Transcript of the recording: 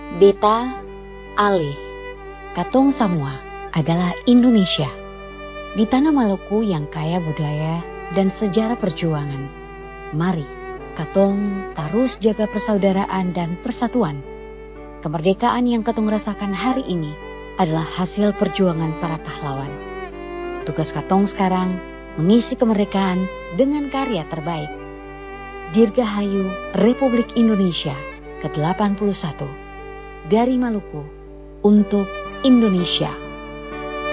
Beta, Ale, katong semua adalah Indonesia. Di tanah Maluku yang kaya budaya dan sejarah perjuangan. Mari, katong terus jaga persaudaraan dan persatuan. Kemerdekaan yang katong rasakan hari ini adalah hasil perjuangan para pahlawan. Tugas katong sekarang mengisi kemerdekaan dengan karya terbaik. Dirgahayu Republik Indonesia ke-81. Dari Maluku untuk Indonesia.